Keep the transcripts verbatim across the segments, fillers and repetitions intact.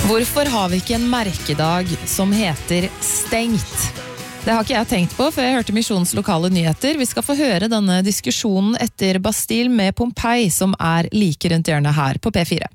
Hvorfor har vi ikke en merkedag som heter stengt? Det har ikke jeg tenkt på, for jeg hørte Misjonens lokale nyheter. Vi skal få høre denne diskusjonen etter Bastille med Pompeii, som er like rundt hjørnet her på P fire.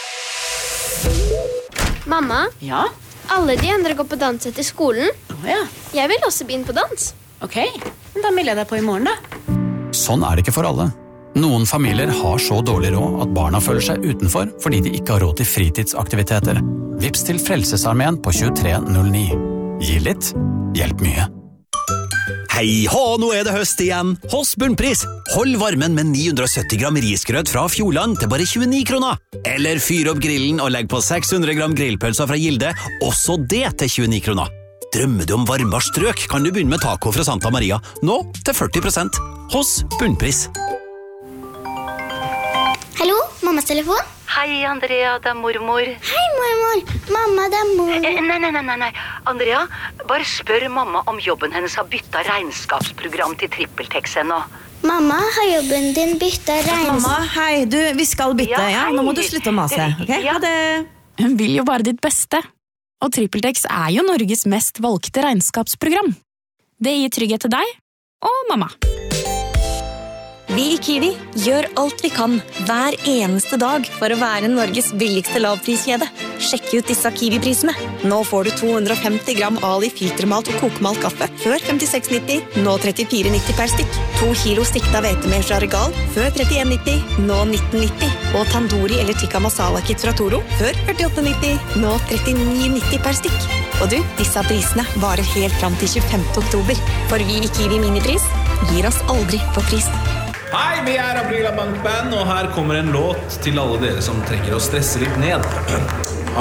Mamma? Ja? Alle de andre går på dans etter skolen. Å ja. Jeg vil også begynne på dans. Ok, da melder jeg deg på i morgen da. Sånn er det ikke for alle. Noen familier har så dårlig råd at barna føler seg utenfor fordi de ikke har råd til fritidsaktiviteter. Vips til Frelsesarmeen på tjuetre null ni. Gi litt, hjelp mye. Hei hå, nå er det høst igjen. Hos Bunnpris. Hold varmen med ni hundre og sytti gram risgrøt fra Fjordland til bare tjueni kroner. Eller fyr opp grillen og legg på seks hundre gram grillpølser fra Gilde, også det til tjueni kroner. Drømmer du om varmere strøk, kan du begynne med taco fra Santa Maria, nå til førti prosent. Hos Bunnpris. Hallo, mammas telefon? Hei, Andrea, det er mormor. Hei, mormor. Mamma, det er mor. Eh, nei, nei, nei, nei. Andrea, bare spør mamma om jobben hennes har byttet regnskapsprogram til TrippelTex ennå. Mamma, har jobben din byttet regns... Mamma, hei, du, vi skal bytte, ja, Ja, hei. nå må du slutte å mase, ok? Ja. Ha det. Hun vil jo bare ditt beste. Og TrippelTex er jo Norges mest valgte regnskapsprogram. Det gir trygghet til deg og mamma. Vi i Kiwi gjør alt vi kan hver eneste dag for å være Norges billigste lavpriskjede. Sjekk ut disse Kiwi-prisene. Nå får du to hundre og femti gram Ali filtermalt og kokemalt kaffe før femtiseks nitti, nå trettifire nitti per stikk. To kilo stikta hvetemel fra Regal før trettien nitti, nå nitten nitti. Og tandoori eller tikka masala kit fra Toro før førtiåtte nitti, nå trettini nitti per stikk. Og du, disse prisene varer helt fram til tjuefemte oktober. For vi i Kiwi Minipris gir oss aldri på pris. Hei, vi er Aprila Bank Band, og her kommer en låt til alle dere som trenger å stresse litt ned.